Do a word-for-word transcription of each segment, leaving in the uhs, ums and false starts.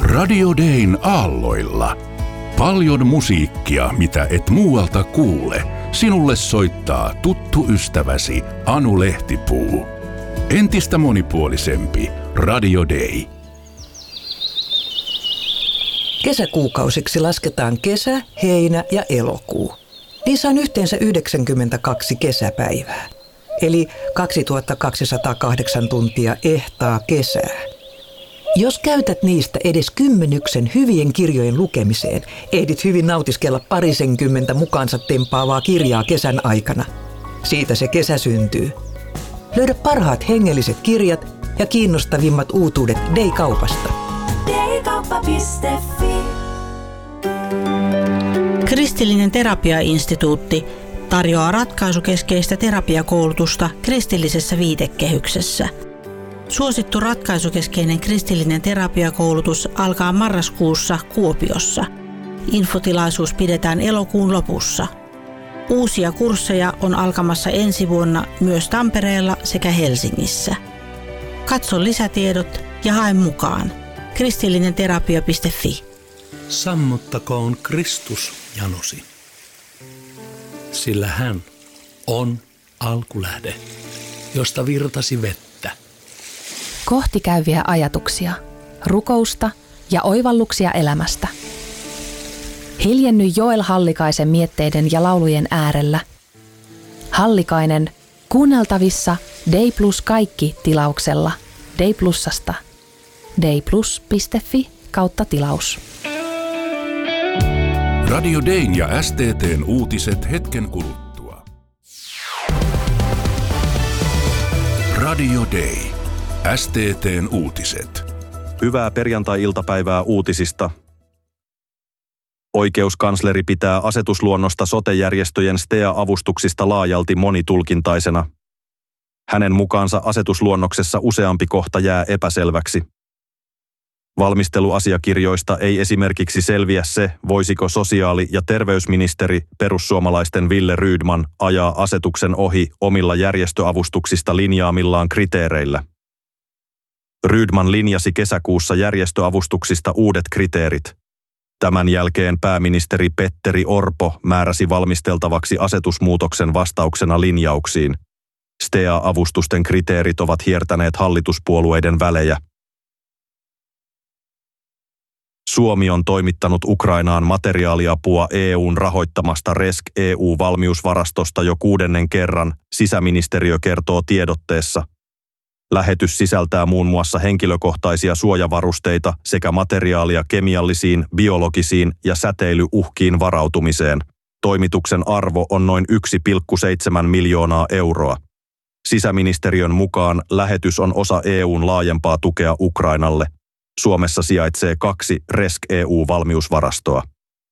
Radio Dayn aalloilla. Paljon musiikkia, mitä et muualta kuule. Sinulle soittaa tuttu ystäväsi Anu Lehtipuu. Entistä monipuolisempi Radio Day. Kesäkuukausiksi lasketaan kesä, heinä ja elokuu. Niissä on yhteensä yhdeksänkymmentäkaksi kesäpäivää, eli kaksituhattakaksisataakahdeksan tuntia ehtaa kesää. Jos käytät niistä edes kymmenyksen hyvien kirjojen lukemiseen, ehdit hyvin nautiskella parisenkymmentä mukaansa tempaavaa kirjaa kesän aikana. Siitä se kesä syntyy. Löydä parhaat hengelliset kirjat ja kiinnostavimmat uutuudet Day-kaupasta. Daykauppa piste fi. Kristillinen terapiainstituutti tarjoaa ratkaisukeskeistä terapiakoulutusta kristillisessä viitekehyksessä. Suosittu ratkaisukeskeinen kristillinen terapiakoulutus alkaa marraskuussa Kuopiossa. Infotilaisuus pidetään elokuun lopussa. Uusia kursseja on alkamassa ensi vuonna myös Tampereella sekä Helsingissä. Katso lisätiedot ja hae mukaan. kristillinen terapia piste fi. Sammuttakoon Kristus janosi, sillä hän on alkulähde, josta virtasi vettä. Kohti käyviä ajatuksia, rukousta ja oivalluksia elämästä. Hiljenny Joel Hallikaisen mietteiden ja laulujen äärellä. Hallikainen kuunneltavissa Day Plus kaikki tilauksella Day Plusasta. dayplus piste fi kautta tilaus. Radio Dayn ja S T T:n uutiset hetken kuluttua. Radio Day. S T T:n uutiset. Hyvää perjantai-iltapäivää uutisista. Oikeuskansleri pitää asetusluonnosta sote-järjestöjen S T E A-avustuksista laajalti monitulkintaisena. Hänen mukaansa asetusluonnoksessa useampi kohta jää epäselväksi. Valmisteluasiakirjoista ei esimerkiksi selviä se, voisiko sosiaali- ja terveysministeri perussuomalaisten Wille Rydman ajaa asetuksen ohi omilla järjestöavustuksista linjaamillaan kriteereillä. Rydman linjasi kesäkuussa järjestöavustuksista uudet kriteerit. Tämän jälkeen pääministeri Petteri Orpo määräsi valmisteltavaksi asetusmuutoksen vastauksena linjauksiin. S T E A-avustusten kriteerit ovat hiertäneet hallituspuolueiden välejä. Suomi on toimittanut Ukrainaan materiaaliapua E U:n rahoittamasta R E S C-E U-valmiusvarastosta jo kuudennen kerran, sisäministeriö kertoo tiedotteessa. Lähetys sisältää muun muassa henkilökohtaisia suojavarusteita sekä materiaalia kemiallisiin, biologisiin ja säteilyuhkiin varautumiseen. Toimituksen arvo on noin yksi pilkku seitsemän miljoonaa euroa. Sisäministeriön mukaan lähetys on osa E U:n laajempaa tukea Ukrainalle. Suomessa sijaitsee kaksi R E S C-E U-valmiusvarastoa.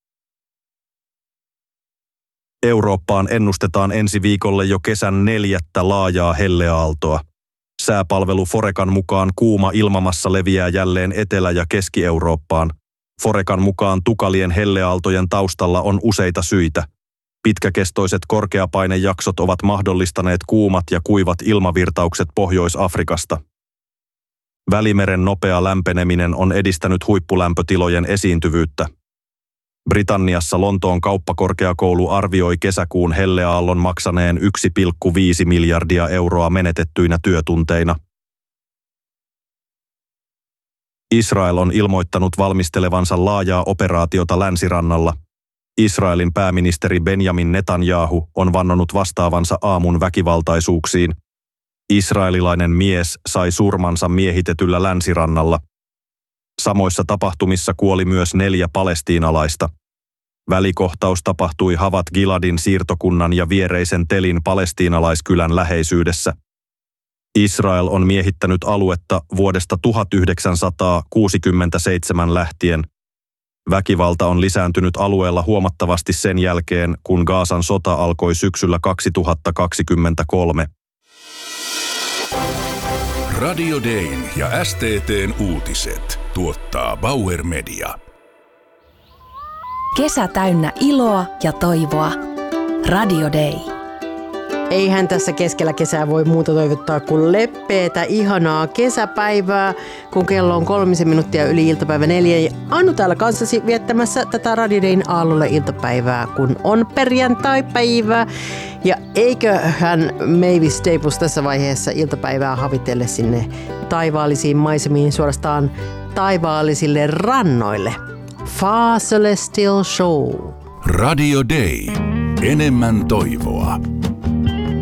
Eurooppaan ennustetaan ensi viikolle jo kesän neljättä laajaa helleaaltoa. Sääpalvelu Forecan mukaan kuuma ilmamassa leviää jälleen Etelä- ja Keski-Eurooppaan. Forecan mukaan tukalien helleaaltojen taustalla on useita syitä. Pitkäkestoiset korkeapainejaksot ovat mahdollistaneet kuumat ja kuivat ilmavirtaukset Pohjois-Afrikasta. Välimeren nopea lämpeneminen on edistänyt huippulämpötilojen esiintyvyyttä. Britanniassa Lontoon kauppakorkeakoulu arvioi kesäkuun helleaallon maksaneen yksi pilkku viisi miljardia euroa menetettyinä työtunteina. Israel on ilmoittanut valmistelevansa laajaa operaatiota länsirannalla. Israelin pääministeri Benjamin Netanyahu on vannonut vastaavansa aamun väkivaltaisuuksiin. Israelilainen mies sai surmansa miehitetyllä länsirannalla. Samoissa tapahtumissa kuoli myös neljä palestiinalaista. Välikohtaus tapahtui Havat Giladin siirtokunnan ja viereisen Telin palestiinalaiskylän läheisyydessä. Israel on miehittänyt aluetta vuodesta tuhatyhdeksänsataakuusikymmentäseitsemän lähtien. Väkivalta on lisääntynyt alueella huomattavasti sen jälkeen, kun Gazan sota alkoi syksyllä kaksituhattakaksikymmentäkolme. Radio Dayn ja S T T:n uutiset tuottaa Bauer Media. Kesä täynnä iloa ja toivoa. Radio Day. Eihän tässä keskellä kesää voi muuta toivottaa kuin leppeetä, ihanaa kesäpäivää, kun kello on kolmisen minuuttia yli iltapäivä neljä. Ja Anu täällä kanssasi viettämässä tätä Radio Dayn aallolle iltapäivää, kun on perjantai-päivää. Ja eiköhän Mavis Staples tässä vaiheessa iltapäivää havitelle sinne taivaallisiin maisemiin, suorastaan taivaallisille rannoille. Far Celestial Show. Radio Day. Enemmän toivoa.